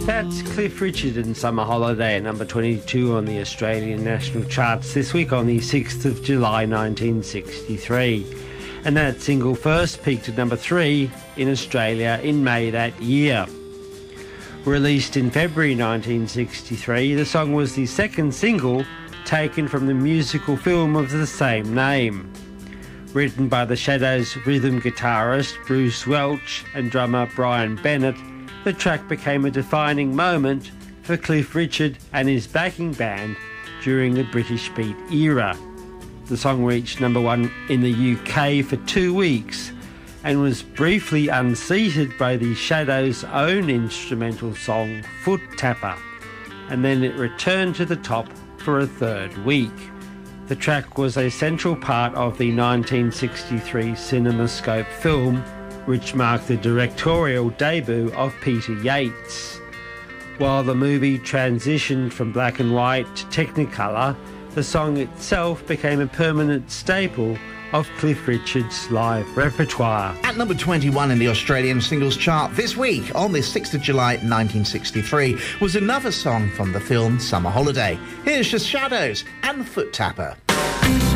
That's Cliff Richard and Summer Holiday at number 22 on the Australian national charts this week on the 6th of July 1963. And that single first peaked at number 3 in Australia in May that year. Released in February 1963, the song was the second single taken from the musical film of the same name. Written by the Shadows rhythm guitarist Bruce Welch and drummer Brian Bennett, the track became a defining moment for Cliff Richard and his backing band during the British Beat era. The song reached number 1 in the UK for 2 weeks and was briefly unseated by the Shadows' own instrumental song Foot Tapper, and then it returned to the top for a third week. The track was a central part of the 1963 CinemaScope film, which marked the directorial debut of Peter Yates. While the movie transitioned from black and white to Technicolor, the song itself became a permanent staple of Cliff Richard's live repertoire. At number 21 in the Australian singles chart this week, on the 6th of July 1963, was another song from the film Summer Holiday. Here's the Shadows and Foot Tapper.